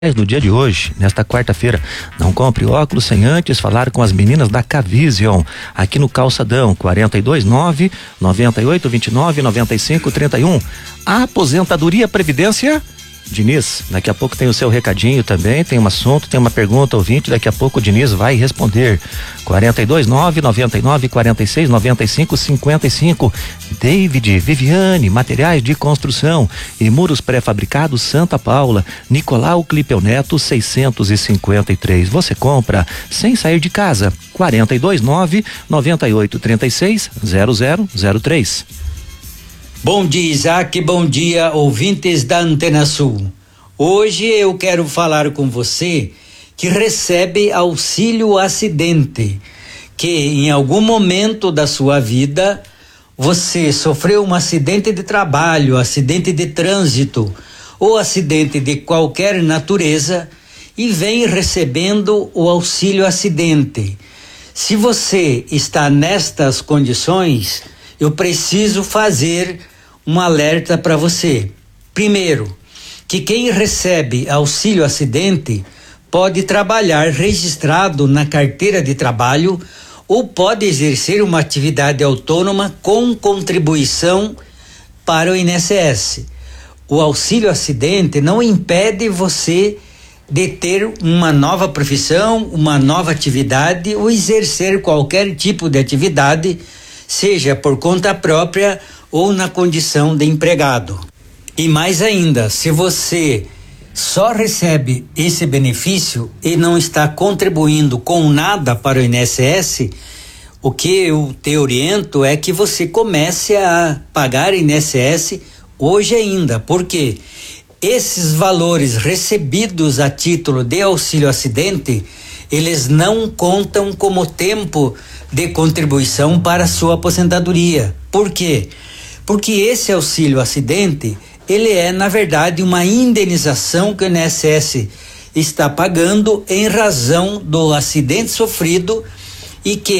Do dia de hoje, nesta quarta-feira. Não compre óculos sem antes falar com as meninas da Cavision, aqui no Calçadão, 429-9829-9531. A aposentadoria Previdência Diniz, daqui a pouco tem o seu recadinho também, tem um assunto, tem uma pergunta ouvinte, daqui a pouco o Diniz vai responder. 429-99-46-95-55. David, Viviane, materiais de construção e muros pré-fabricados Santa Paula, Nicolau Clipeu Neto 653. Você compra sem sair de casa. 429-9836-0003. Bom dia, Isaac, bom dia, ouvintes da Antena Sul. Hoje eu quero falar com você que recebe auxílio acidente, que em algum momento da sua vida você sofreu um acidente de trabalho, acidente de trânsito ou acidente de qualquer natureza e vem recebendo o auxílio acidente. Se você está nestas condições, eu preciso fazer um alerta para você. Primeiro, que quem recebe auxílio acidente pode trabalhar registrado na carteira de trabalho ou pode exercer uma atividade autônoma com contribuição para o INSS. O auxílio acidente não impede você de ter uma nova profissão, uma nova atividade ou exercer qualquer tipo de atividade, seja por conta própria ou na condição de empregado. E mais ainda, se você só recebe esse benefício e não está contribuindo com nada para o INSS, o que eu te oriento é que você comece a pagar INSS hoje ainda, porque esses valores recebidos a título de auxílio acidente, eles não contam como tempo de contribuição para a sua aposentadoria. Por quê? Porque esse auxílio acidente, ele é, na verdade, uma indenização que o INSS está pagando em razão do acidente sofrido e que